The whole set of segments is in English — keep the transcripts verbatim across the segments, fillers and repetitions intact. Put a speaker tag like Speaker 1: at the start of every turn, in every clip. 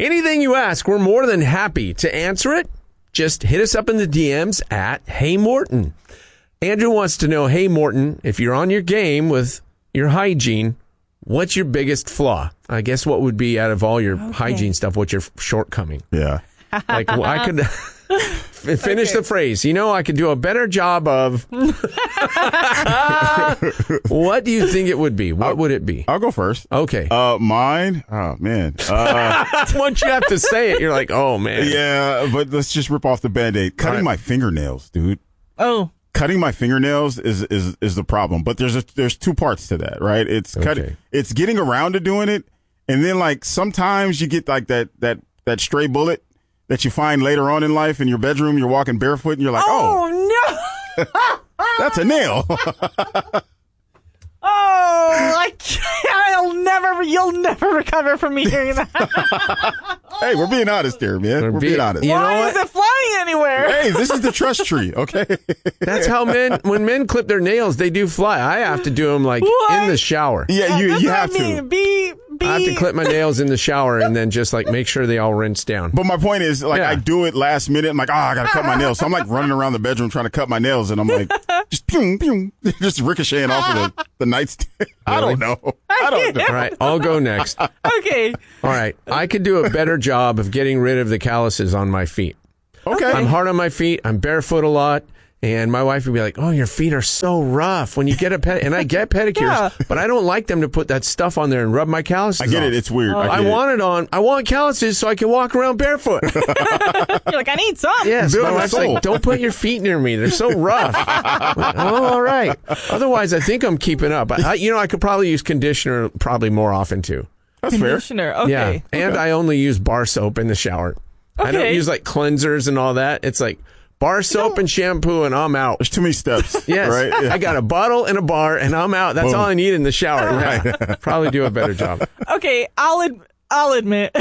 Speaker 1: Anything you ask, we're more than happy to answer it. Just hit us up in the D Ms at Hey Morton. Andrew wants to know, hey, Morton, if you're on your game with your hygiene, what's your biggest flaw? I guess what would be out of all your okay. hygiene stuff, what's your shortcoming?
Speaker 2: Yeah.
Speaker 1: Like, well, I could finish okay. the phrase. You know, I could do a better job of. What do you think it would be? What
Speaker 2: I'll,
Speaker 1: would it be?
Speaker 2: I'll go first.
Speaker 1: Okay.
Speaker 2: Uh, mine? Oh, man. Uh,
Speaker 1: Once you have to say it, you're like, oh, man.
Speaker 2: Yeah, but let's just rip off the Band-Aid. Cutting right. my fingernails, dude.
Speaker 3: Oh.
Speaker 2: Cutting my fingernails is, is, is the problem. But there's a, there's two parts to that, right? It's okay. cutting, it's getting around to doing it. And then, like, sometimes you get, like, that, that, that stray bullet that you find later on in life in your bedroom. You're walking barefoot and you're like, oh,
Speaker 3: oh
Speaker 2: no, that's a nail.
Speaker 3: Oh, I can't, I'll never, you'll never recover from me hearing that.
Speaker 2: Hey, we're being honest here, man. We're, we're being, being honest.
Speaker 3: You Why know is it flying anywhere?
Speaker 2: Hey, this is the trust tree, okay?
Speaker 1: That's how men, when men clip their nails, they do fly. I have to do them like what? in the shower.
Speaker 2: Yeah, you, you have
Speaker 3: to. Be, be.
Speaker 1: I have to clip my nails in the shower and then just like make sure they all rinse down.
Speaker 2: But my point is, like,
Speaker 1: yeah.
Speaker 2: I do it last minute. I'm like, oh, I got to cut my nails. So I'm like running around the bedroom trying to cut my nails. And I'm like, just pew, pew, just ricocheting off of the, the nightstand. Really? I don't know. I don't know.
Speaker 1: All right, I'll go next.
Speaker 3: Okay.
Speaker 1: All right, I could do a better job of getting rid of the calluses on my feet.
Speaker 2: Okay.
Speaker 1: I'm hard on my feet. I'm barefoot a lot. And my wife would be like, oh, your feet are so rough when you get a ped. And I get pedicures, yeah. but I don't like them to put that stuff on there and rub my calluses
Speaker 2: I get
Speaker 1: off.
Speaker 2: it. It's weird.
Speaker 1: Oh.
Speaker 2: I,
Speaker 1: I want it. it on. I want calluses so I can walk around barefoot.
Speaker 3: You're like, I need some.
Speaker 1: Yes. Build my wife's like, don't put your feet near me. They're so rough. Like, oh, all right. Otherwise, I think I'm keeping up. I, you know, I could probably use conditioner probably more often, too.
Speaker 2: That's
Speaker 3: conditioner.
Speaker 2: fair.
Speaker 3: Okay.
Speaker 1: Yeah. And
Speaker 2: okay.
Speaker 1: I only use bar soap in the shower.
Speaker 3: Okay.
Speaker 1: I don't use like cleansers and all that. It's like bar soap and shampoo and I'm out.
Speaker 2: There's too many steps.
Speaker 1: Yes.
Speaker 2: Right? Yeah.
Speaker 1: I got a bottle and a bar and I'm out. That's Boom. all I need in the shower.
Speaker 2: Right.
Speaker 1: Yeah. Probably do a better job.
Speaker 3: Okay. I'll, ad- I'll admit.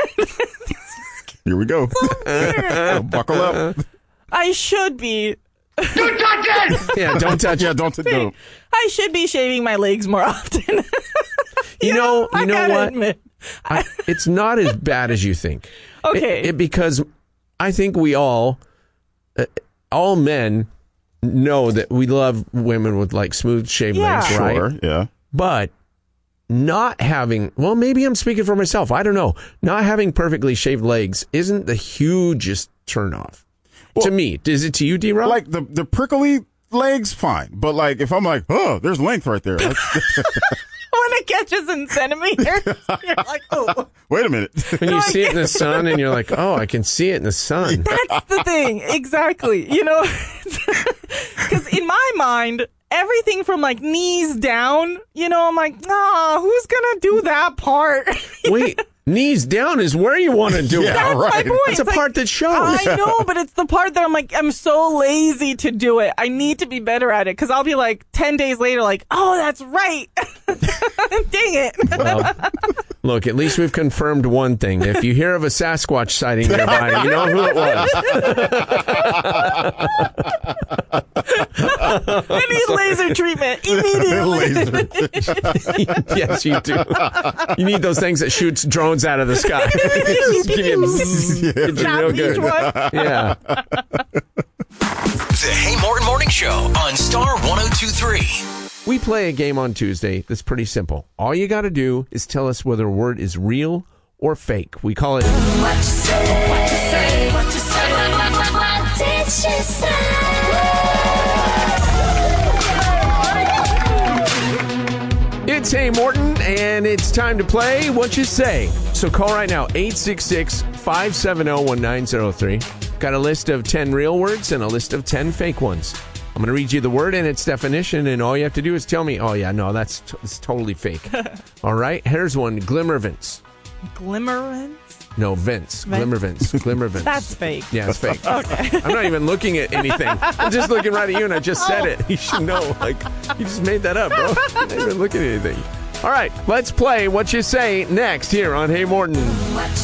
Speaker 2: Here we go. So Buckle up.
Speaker 3: I should be.
Speaker 4: Don't touch it!
Speaker 1: Yeah, don't touch it.
Speaker 2: Yeah, don't touch it.
Speaker 3: I should be shaving my legs more often. you,
Speaker 1: you know, you
Speaker 3: I
Speaker 1: know
Speaker 3: gotta
Speaker 1: what?
Speaker 3: Admit.
Speaker 1: I, it's not as bad as you think.
Speaker 3: Okay.
Speaker 1: It, it, because I think we all, uh, all men know that we love women with like smooth shaved
Speaker 3: yeah.
Speaker 1: legs, right?
Speaker 2: Sure, yeah.
Speaker 1: But not having, well, maybe I'm speaking for myself. I don't know. Not having perfectly shaved legs isn't the hugest turnoff. Well, to me, is it to you, D-Rob?
Speaker 2: Like the the prickly legs, fine. But like if I'm like, oh, there's length right there.
Speaker 3: When it catches in centimeters, you're like, oh.
Speaker 2: Wait a minute.
Speaker 1: When you see it in the sun and you're like, oh, I can see it in the sun.
Speaker 3: That's the thing. Exactly. You know, because in my mind, everything from like knees down, you know, I'm like, nah, who's going to do that part?
Speaker 1: Wait. Knees down is where you want to do
Speaker 2: yeah,
Speaker 1: it.
Speaker 3: That's
Speaker 2: right.
Speaker 3: my point.
Speaker 1: It's a
Speaker 3: it's
Speaker 1: part
Speaker 3: like,
Speaker 1: that shows.
Speaker 3: I know, but it's the part that I'm like, I'm so lazy to do it. I need to be better at it because I'll be like ten days later, like, oh, that's right. Dang it.
Speaker 1: Well, look, at least we've confirmed one thing. If you hear of a Sasquatch sighting nearby, you know who it was.
Speaker 3: I need laser treatment immediately.
Speaker 2: Laser.
Speaker 1: Yes, you do. You need those things that shoots drones out of the sky. Give you a,
Speaker 3: yeah.
Speaker 1: real good. Yeah.
Speaker 5: The Hey Morton Morning Show on Star one oh two point three.
Speaker 1: We play a game on Tuesday that's pretty simple. All you got to do is tell us whether a word is real or fake. We call it...
Speaker 6: What you say, what you say, what you say, what, what, what did she say?
Speaker 1: It's Hey Morton, and it's time to play What You Say. So call right now, eight six six, five seven zero, one nine zero three. Got a list of ten real words and a list of ten fake ones. I'm going to read you the word and its definition, and all you have to do is tell me, oh, yeah, no, that's, t- that's totally fake. All right, here's one, glimmervince.
Speaker 3: Glimmerance?
Speaker 1: No, Vince.
Speaker 3: Vince?
Speaker 1: Glimmervince. Glimmervince.
Speaker 3: That's fake.
Speaker 1: Yeah, it's fake.
Speaker 3: Okay.
Speaker 1: I'm not even looking at anything. I'm just looking right at you, and I just said it. You should know. Like, you just made that up, bro. I'm not even looking at anything. All right, let's play What You Say next here on Hey Morton.